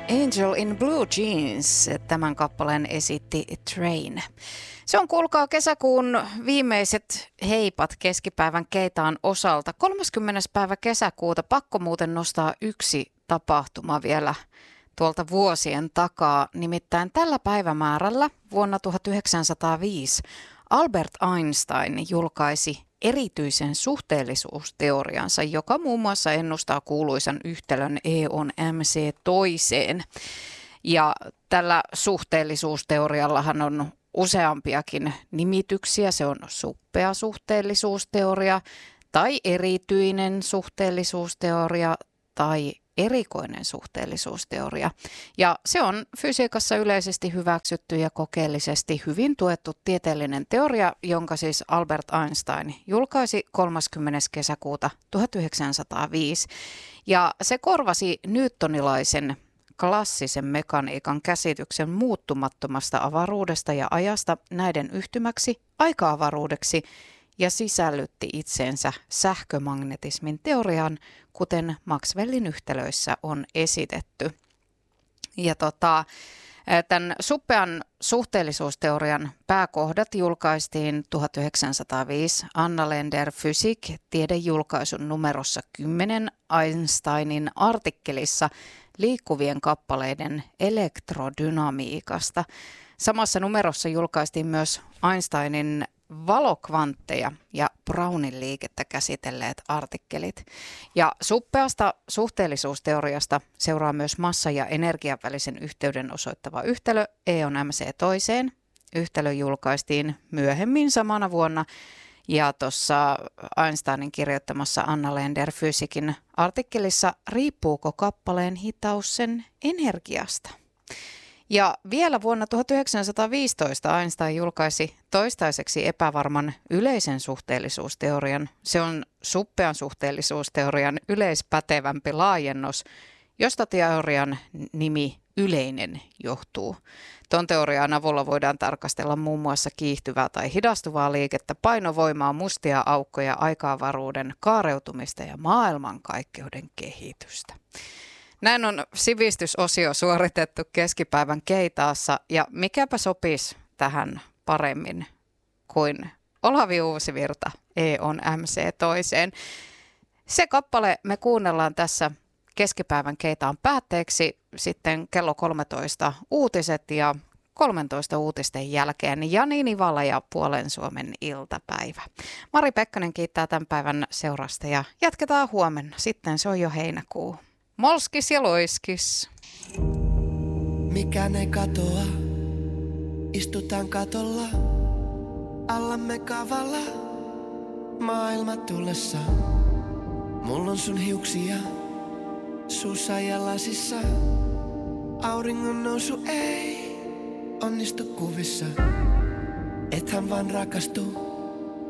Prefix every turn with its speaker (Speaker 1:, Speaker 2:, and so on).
Speaker 1: Angel in Blue Jeans, tämän kappaleen esitti Train. Se on, kuulkaa, kesäkuun viimeiset heipat keskipäivän Keitaan osalta. 30. päivä kesäkuuta pakko muuten nostaa yksi tapahtuma vielä tuolta vuosien takaa. Nimittäin tällä päivämäärällä vuonna 1905 Albert Einstein julkaisi erityisen suhteellisuusteoriansa, joka muun muassa ennustaa kuuluisan yhtälön E on MC toiseen. Ja tällä suhteellisuusteoriallahan on useampiakin nimityksiä. Se on suppea suhteellisuusteoria tai erityinen suhteellisuusteoria tai erikoinen suhteellisuusteoria. Ja se on fysiikassa yleisesti hyväksytty ja kokeellisesti hyvin tuettu tieteellinen teoria, jonka siis Albert Einstein julkaisi 30. kesäkuuta 1905. Ja se korvasi newtonilaisen klassisen mekaniikan käsityksen muuttumattomasta avaruudesta ja ajasta näiden yhtymäksi aika-avaruudeksi ja sisällytti itseensä sähkömagnetismin teoriaan, kuten Maxwellin yhtälöissä on esitetty. Ja tämän suppean suhteellisuusteorian pääkohdat julkaistiin 1905 Annalender Physik tiedejulkaisun numerossa 10 Einsteinin artikkelissa liikkuvien kappaleiden elektrodynamiikasta. Samassa numerossa julkaistiin myös Einsteinin valokvantteja ja Brownin liikettä käsitelleet artikkelit. Ja suppeasta suhteellisuusteoriasta seuraa myös massa- ja energian välisen yhteyden osoittava yhtälö E on MC toiseen. Yhtälö julkaistiin myöhemmin samana vuonna ja tuossa Einsteinin kirjoittamassa Annalender Physikin artikkelissa riippuuko kappaleen hitaus sen energiasta. Ja vielä vuonna 1915 Einstein julkaisi toistaiseksi epävarman yleisen suhteellisuusteorian. Se on suppean suhteellisuusteorian yleispätevämpi laajennus, josta teorian nimi yleinen johtuu. Tuon teorian avulla voidaan tarkastella muun muassa kiihtyvää tai hidastuvaa liikettä, painovoimaa, mustia aukkoja, aika-avaruuden kaareutumista ja maailmankaikkeuden kehitystä. Näin on sivistysosio suoritettu keskipäivän Keitaassa ja mikäpä sopisi tähän paremmin kuin Olavi Uusivirta E on MC toiseen. Se kappale me kuunnellaan tässä keskipäivän Keitaan päätteeksi, sitten kello 13 uutiset ja 13 uutisten jälkeen Jani Nivala ja Puolen Suomen iltapäivä. Mari Pekkanen kiittää tämän päivän seurasta ja jatketaan huomenna. Sitten se on jo heinäkuu. Molskis ja loiskis.
Speaker 2: Mikään ei katoa, istutaan katolla, allamme kavalla, maailma tullessa. Mulla on sun hiuksia, suussa ja lasissa, auringon nousu ei onnistu kuvissa. Ethän vaan rakastu.